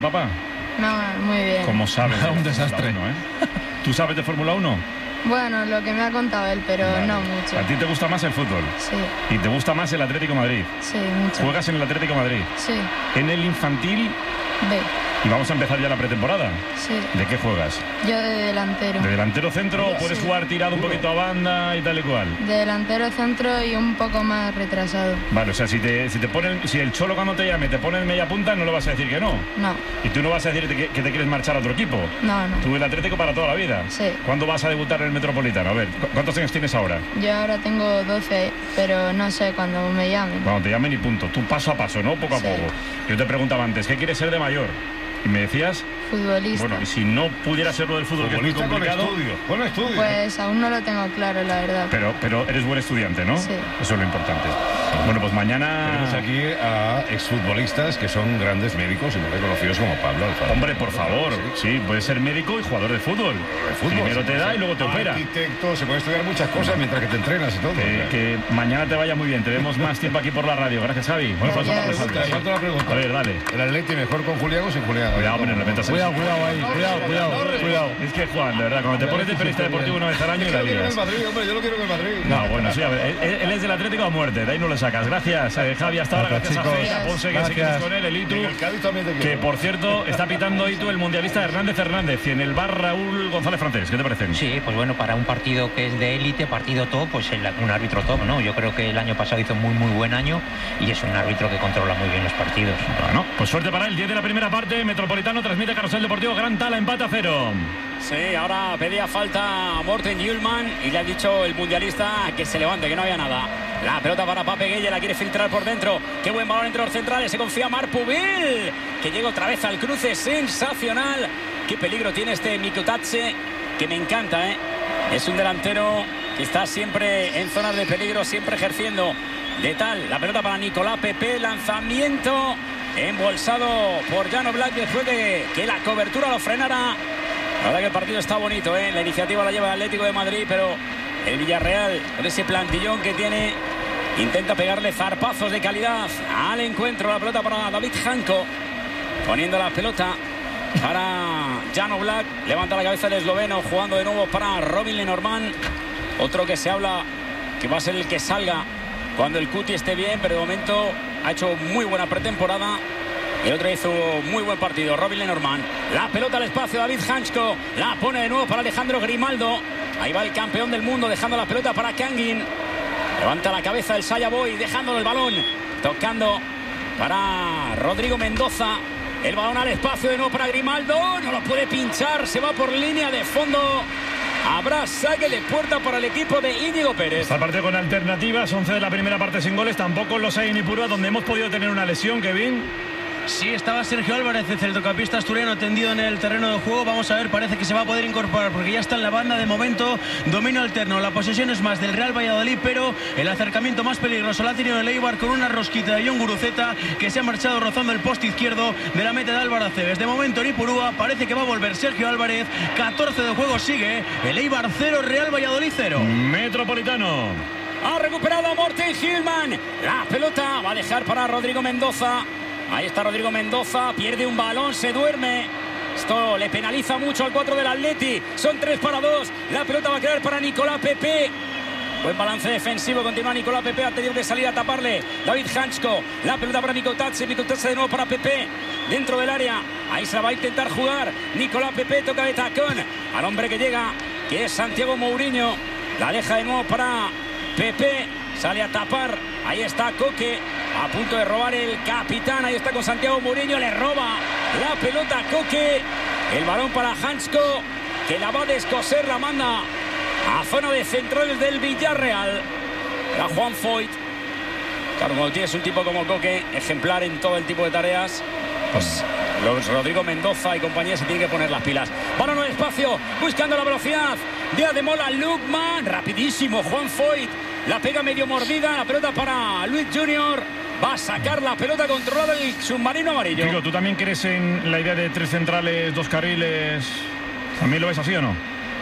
Papá. No, muy bien. ¿Cómo sabes? Un desastre. ¿Tú sabes de Fórmula 1? Bueno, lo que me ha contado él, pero Vale. no mucho. ¿A ti te gusta más el fútbol? Sí, ¿Y te gusta más el Atlético de Madrid? sí, mucho. ¿Juegas en el Atlético de Madrid? Sí, ¿En el infantil? B, Y vamos a empezar ya la pretemporada. sí. ¿De qué juegas? Yo de delantero. ¿De delantero centro o puedes Sí. jugar tirado un poquito a banda y tal y cual? De delantero centro y un poco más retrasado. Vale, o sea, si el Cholo cuando te llame te pone en media punta, no le vas a decir que no. No, Y tú no vas a decir que te quieres marchar a otro equipo. no, no. Tú el Atlético para toda la vida. Sí. ¿Cuándo vas a debutar en el Metropolitano? A ver, ¿cuántos años tienes ahora? Yo ahora tengo 12, pero no sé cuándo me llamen. Cuando te llamen y punto. Tú paso a paso, ¿no? Poco a Sí. poco. Yo te preguntaba antes, ¿qué quieres ser de mayor? Y me decías, Futbolista. bueno, y si no pudiera ser lo del fútbol, que es muy Futbolista con complicado, estudio. Con estudio. Pues aún no lo tengo claro, la verdad. pero eres buen estudiante, ¿no? Sí. Eso es lo importante. Bueno, pues mañana... Tenemos aquí a exfutbolistas que son grandes médicos y muy reconocidos como Pablo Alfaro. Hombre, por favor, sí, puedes ser médico y jugador de fútbol. Primero te da y luego te opera. Arquitecto, se puede estudiar muchas cosas mientras que te entrenas y todo. Que mañana te vaya muy bien. Te vemos más tiempo aquí por la radio. Gracias, Javi. Bueno, pues Gracias. vamos a Falta la pregunta. A ver, dale. ¿El Atleti mejor con Julián o sin Julián? Cuidado, hombre, no le metas Cuidado ahí, cuidado. Es que, Juan, de verdad, cuando te pones de periodista deportivo una vez al año y la Yo lo quiero en el lías. Madrid, hombre, yo lo quiero en el Madrid. No, bueno, sí, a ver, él es del Atlético a muerte, de ahí no lo sacas. Gracias, Javi, hasta ahora. Gracias, Gracias a chicos. Fe, a Ponce, que seguimos con él, el En Itu. el Cádiz también te Que, quiero. por cierto, está pitando Itu el mundialista Hernández Hernández y en el bar Raúl González Francés. ¿Qué te parecen? Sí, pues bueno, para un partido que es de élite, partido top, pues un árbitro top, ¿no? Yo creo que el año pasado hizo muy buen año y es un árbitro que controla muy bien los partidos. Bueno, pues suerte para él. 10 de la primera parte, Metropolitano transmite Carrusel Deportivo Gran Tala, empate a 0. Sí, ahora pedía falta a Morten Hjulman y le ha dicho el mundialista que se levante, que no había nada. La pelota para Pape Gueye, la quiere filtrar por dentro. Qué buen balón entre los centrales, se confía Marc Pubil, que llega otra vez al cruce, sensacional. Qué peligro tiene este Mikutatse, que me encanta, ¿eh? Es un delantero que está siempre en zonas de peligro, siempre ejerciendo de tal. La pelota para Nicolás Pepe, lanzamiento embolsado por Jan Oblak después de que la cobertura lo frenara. La verdad que el partido está bonito, ¿eh? La iniciativa la lleva el Atlético de Madrid, pero el Villarreal, con ese plantillón que tiene, intenta pegarle zarpazos de calidad al encuentro. La pelota para David Janko, poniendo la pelota para Jan Oblak. Levanta la cabeza el esloveno, jugando de nuevo para Robin Lenormand. Otro que se habla que va a ser el que salga cuando el Cuti esté bien, pero de momento ha hecho muy buena pretemporada. El otro hizo muy buen partido, Robin Lenormand. La pelota al espacio, David Hansko. La pone de nuevo para Alejandro Grimaldo. Ahí va el campeón del mundo, dejando la pelota para Kangin. Levanta la cabeza el Saya Boy, dejándole el balón. Tocando para Rodrigo Mendoza. El balón al espacio de nuevo para Grimaldo. No lo puede pinchar, se va por línea de fondo. Habrá saque de puerta para el equipo de Íñigo Pérez. Esta parte con alternativas, 11 de la primera parte sin goles. Tampoco los hay en Ipurúa, donde hemos podido tener una lesión, Kevin. Sí, estaba Sergio Álvarez, el centrocampista asturiano, tendido en el terreno de juego. Vamos a ver, parece que se va a poder incorporar porque ya está en la banda. De momento, dominio alterno. La posesión es más del Real Valladolid, pero el acercamiento más peligroso la ha tenido el Eibar con una rosquita de Jon Guruceta que se ha marchado rozando el poste izquierdo de la meta de Álvaro Aceves. De momento en Ipurúa parece que va a volver Sergio Álvarez. 14 de juego sigue. El Eibar 0, Real Valladolid 0. Metropolitano. Ha recuperado a Morten Hjulman. La pelota va a dejar para Rodrigo Mendoza. Ahí está Rodrigo Mendoza. Pierde un balón, se duerme. Esto le penaliza mucho al 4 del Atleti. Son 3 para 2. La pelota va a quedar para Nicolás Pepe. Buen balance defensivo. Continúa Nicolás Pepe. Ha tenido que salir a taparle David Hansko. La pelota para Mikutatse. Mikutatse de nuevo para Pepe. Dentro del área. Ahí se la va a intentar jugar. Nicolás Pepe toca de tacón al hombre que llega, que es Santiago Mourinho. La deja de nuevo para Pepe. Sale a tapar. Ahí está Coque. A punto de robar el capitán. Ahí está con Santiago Mourinho. Le roba la pelota a Coque. El balón para Hansko, que la va a descoser. La manda a zona de centrales del Villarreal. La Juan Foyt. Claro, cuando tienes un tipo como Coque, ejemplar en todo el tipo de tareas, pues los Rodrigo Mendoza y compañía se tienen que poner las pilas. Balón al espacio, buscando la velocidad. Día de Mola, Lukman. Rapidísimo, Juan Foyt. La pega medio mordida. La pelota para Luis Junior. Va a sacar la pelota controlada el submarino amarillo. Digo, ¿tú también crees en la idea de 3 centrales, 2 carriles? ¿También lo ves así o no?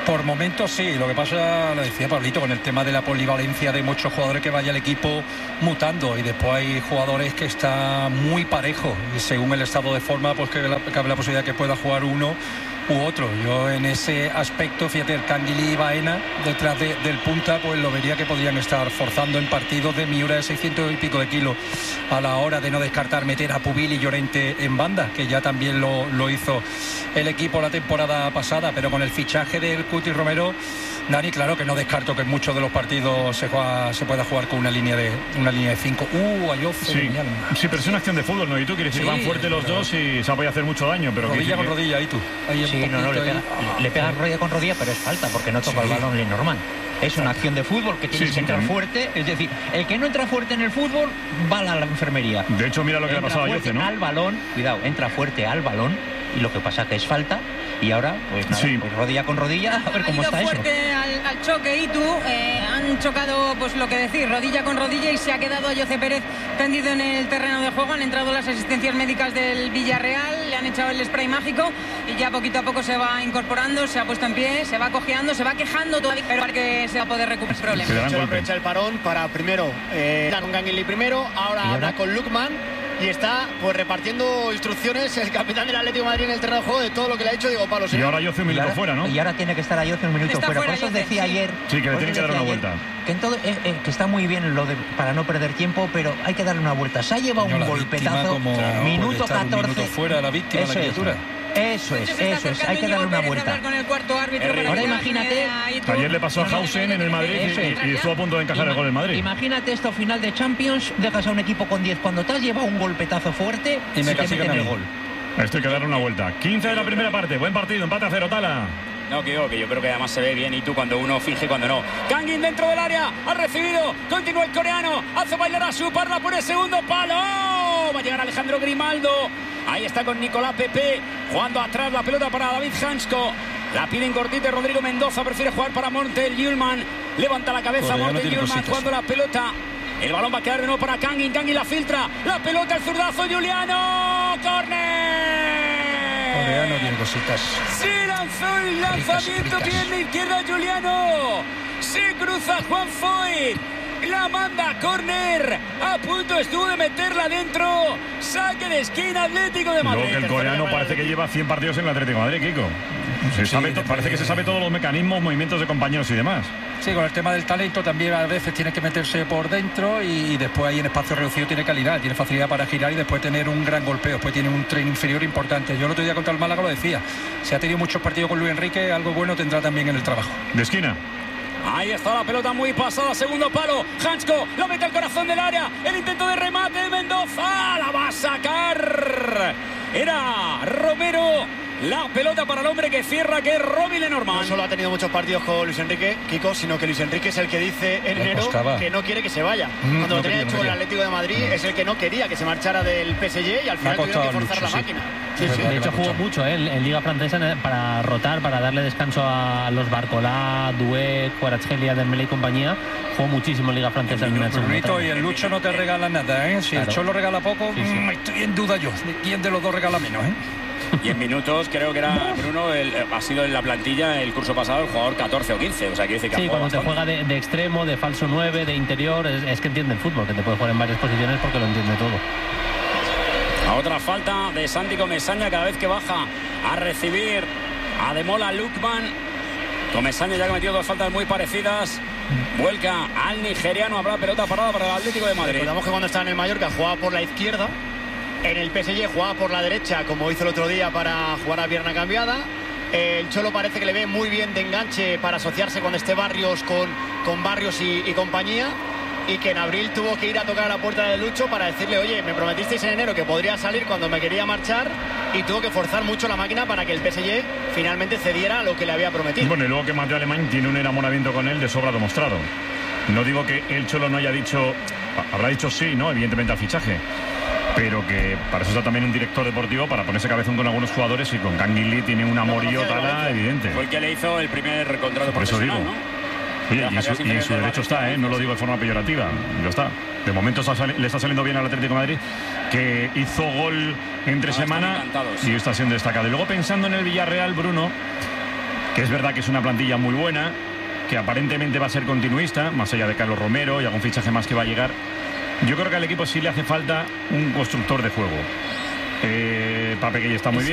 Por momentos sí, lo que pasa, lo decía Pablito, con el tema de la polivalencia de muchos jugadores que vaya el equipo mutando, y después hay jugadores que están muy parejos y según el estado de forma pues cabe la posibilidad que pueda jugar uno u otro. Yo en ese aspecto, fíjate, el Canguilí y Baena detrás del punta, pues lo vería que podrían estar forzando en partidos de Miura de 600 y pico de kilos, a la hora de no descartar meter a Pubil y Llorente en banda, que ya también lo hizo el equipo la temporada pasada. Pero con el fichaje del Cuti Romero, Dani, claro que no descarto que en muchos de los partidos se pueda jugar con una línea de 5. Sí, pero es una acción de fútbol, ¿no? Y tú quieres decir, van fuerte los dos y se puede hacer mucho daño, pero rodilla con rodilla, ahí tú. Sí, le pega rodilla con rodilla, pero es falta porque no toca el balón Lenormand. Es una acción de fútbol que tienes que entrar fuerte. Es decir, el que no entra fuerte en el fútbol va a la enfermería. De hecho, mira lo que le ha pasado a Yoce, ¿no? Al balón, cuidado, entra fuerte al balón, y lo que pasa que es falta. Y ahora, pues nada, pues rodilla con rodilla, a ver cómo está eso. Fuerte al choque, y tú han chocado, pues lo que decir, rodilla con rodilla, y se ha quedado a Yoce Pérez tendido en el terreno de juego. Han entrado las asistencias médicas del Villarreal, le han echado el spray mágico y ya poquito a poco se va incorporando, se ha puesto en pie, se va cojeando, se va quejando todavía, pero para que se va a poder recuperar el problema. Se aprovecha el parón para primero con Canguilí primero, ahora habla con Lukman. Y está pues repartiendo instrucciones el capitán del Atlético de Madrid en el terreno de juego de todo lo que le ha hecho Diego Pablo. Y ahora Yoce un minuto fuera, ¿no? Y ahora tiene que estar a Yoce un minuto fuera. Por eso os decía ayer... Sí, que le tiene que dar una vuelta. Que está muy bien lo de para no perder tiempo, pero hay que darle una vuelta. Se ha llevado un golpetazo, minuto 14. Un minuto fuera la víctima, la criatura. Eso es, hay que darle una vuelta. Ahora imagínate. Ayer le pasó a Hausen en el Madrid y estuvo a punto de encajar el gol en Madrid. Imagínate esto, final de Champions, dejas a un equipo con 10 cuando te has llevado un golpetazo fuerte y te meten el gol. Esto hay que darle una vuelta. 15 de la primera parte, buen partido, empate a 0, Tala. No, que yo creo que además se ve bien, y tú cuando uno finge, cuando no. Kangin dentro del área, ha recibido, continúa el coreano, hace bailar a su parla por el segundo palo. Va a llegar Alejandro Grimaldo. Ahí está con Nicolás Pepe, jugando atrás la pelota para David Hansko. La pide en cortita Rodrigo Mendoza, prefiere jugar para Morten Hjulmand. Levanta la cabeza Morten Hjulmand jugando la pelota. El balón va a quedar de nuevo para Kangin. Kangin la filtra, la pelota, el zurdazo, Juliano. ¡Córner! Coreano tiene cositas. Se lanzó el lanzamiento, pierna izquierda Juliano. Se cruza Juan Foyt. La manda a córner, a punto estuvo de meterla dentro. Saque de esquina, Atlético de Madrid. Luego que el coreano parece que lleva 100 partidos en el Atlético de Madrid, Kiko. Parece que se sabe todos los mecanismos, movimientos de compañeros y demás. Sí, con el tema del talento también a veces tiene que meterse por dentro y después ahí en espacio reducido tiene calidad, tiene facilidad para girar y después tener un gran golpeo, después tiene un tren inferior importante. Yo el otro día contra el Málaga lo decía, si ha tenido muchos partidos con Luis Enrique, algo bueno tendrá también en el trabajo. De esquina. Ahí está la pelota muy pasada, segundo palo. Hansko lo mete al corazón del área. El intento de remate de Mendoza. La va a sacar. Era Romero. La pelota para el hombre que cierra, que es Robbie Lenormand. No solo ha tenido muchos partidos con Luis Enrique, Kiko, sino que Luis Enrique es el que dice en enero que no quiere que se vaya. Cuando lo tenía hecho con el Atlético de Madrid, es el que no quería que se marchara del PSG y al final tuvieron que forzar la máquina. De hecho, jugó mucho en Liga Francesa para rotar, para darle descanso a los Barcolá, Doué, Kvaratskhelia, Dembélé y compañía. Jugó muchísimo en Liga Francesa. Y el Lucho no te regala nada, ¿eh? Si el Cholo regala poco, estoy en duda yo. ¿Quién de los dos regala menos, Y en minutos creo que era Bruno, ha sido en la plantilla el curso pasado el jugador 14 o 15. O sea, que dice que cuando te juega de extremo, de falso 9, de interior, es que entiende el fútbol, que te puede jugar en varias posiciones porque lo entiende todo. A otra falta de Santi Comesaña cada vez que baja a recibir a Demola Lukman. Comesaña ya ha cometido dos faltas muy parecidas. Vuelca al nigeriano, habrá pelota parada para el Atlético de Madrid. Recordamos que cuando estaba en el Mallorca jugaba por la izquierda. En el PSG jugaba por la derecha, como hizo el otro día, para jugar a pierna cambiada. El Cholo parece que le ve muy bien de enganche para asociarse con Barrios, con Barrios y compañía. Y que en abril tuvo que ir a tocar a la puerta de Lucho para decirle, oye, me prometisteis en enero que podría salir cuando me quería marchar, y tuvo que forzar mucho la máquina para que el PSG finalmente cediera lo que le había prometido. Bueno, y luego que Mateo Alemán tiene un enamoramiento con él de sobra demostrado. No digo que el Cholo no haya dicho, habrá dicho sí, ¿no? Evidentemente al fichaje. Pero que para eso está también un director deportivo, para ponerse cabezón con algunos jugadores, y con Canguilí tiene un amorío evidente. Fue el que le hizo el primer contrato profesional, ¿no? Oye, y en su derecho está, no lo digo de forma peyorativa, lo está. De momento le está saliendo bien al Atlético de Madrid, que hizo gol entre semana y está siendo destacado. Y luego pensando en el Villarreal, Bruno, que es verdad que es una plantilla muy buena, que aparentemente va a ser continuista, más allá de Carlos Romero y algún fichaje más que va a llegar. Yo creo que al equipo sí le hace falta un constructor de juego. Pape Gueye está muy bien.